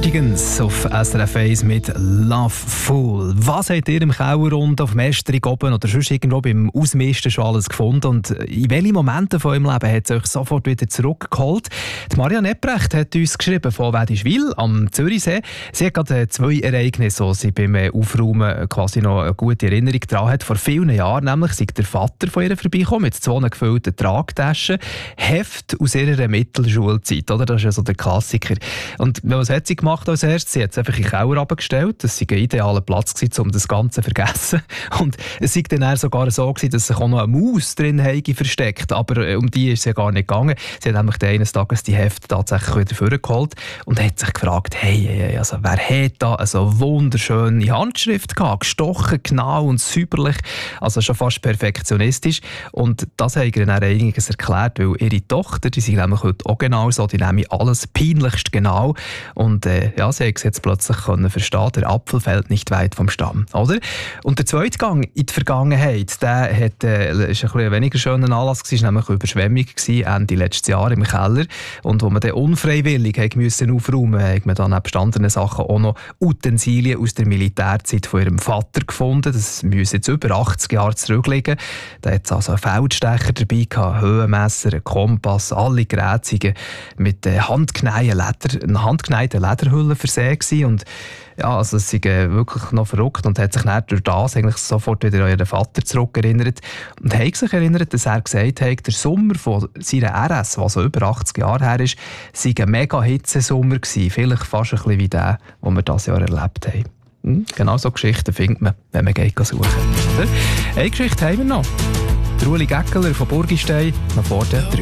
Cardigans auf SRF 1 mit Loveful. Was habt ihr im Keller und auf dem Estrich oben oder sonst irgendwo beim Ausmisten schon alles gefunden? Und in welchen Momenten von eurem Leben hat es euch sofort wieder zurückgeholt? Die Marianne Ebrecht hat uns geschrieben von Wädischwil am Zürichsee. Sie hat gerade 2 Ereignisse, die sie beim Aufräumen quasi noch eine gute Erinnerung daran hat. Vor vielen Jahren nämlich sei der Vater von ihr vorbeigekommen mit 2 gefüllten Tragtaschen, Heft aus ihrer Mittelschulzeit. Oder? Das ist ja so der Klassiker. Und was hat sie gemacht als erstes? Sie hat es einfach in den Keller runtergestellt. Das war ein idealer Platz gewesen, um das Ganze zu vergessen. Und es war dann sogar so gewesen, dass sich auch noch eine Maus drin versteckt. Aber um die ist es ja gar nicht gegangen. Sie hat nämlich eines Tages die Hefte tatsächlich wieder vorgeholt und hat sich gefragt, hey, also wer hat da eine so wunderschöne Handschrift gehabt? Gestochen, genau und säuberlich. Also schon fast perfektionistisch. Und das hat ihr dann einiges erklärt, weil ihre Tochter, die sind nämlich heute auch genau so, die nehmen alles peinlichst genau. Und ja, sie hat es jetzt plötzlich verstehen, der Apfel fällt nicht weit vom Stamm, oder? Und der zweite Gang in die Vergangenheit, der hat, ist ein weniger schöner Anlass gewesen, nämlich eine Überschwemmung gewesen, Ende letztes Jahr im Keller. Und wo man dann unfreiwillig musste aufräumen, hat man dann nebst anderen Sachen auch noch Utensilien aus der Militärzeit von ihrem Vater gefunden. Das müssen jetzt über 80 Jahre zurückliegen. Da hat es also einen Feldstecher dabei gehabt, Höhenmesser, einen Kompass, alle Geräte mit handgeneigten Lederhüllen versehen gewesen. Und ja, also es ist wirklich noch verrückt und hat sich dann durch das eigentlich sofort wieder an ihren Vater zurückerinnert und hat sich erinnert, dass er gesagt hat, der Sommer von seiner RS, was so über 80 Jahre her ist, sei ein mega Hitzesommer gewesen, vielleicht fast ein bisschen wie der, den wir dieses Jahr erlebt haben. Genau so Geschichten findet man, wenn man geht suchen. Eine Geschichte haben wir noch. Der Uli Geckeler von Burgistein, noch vor der 3.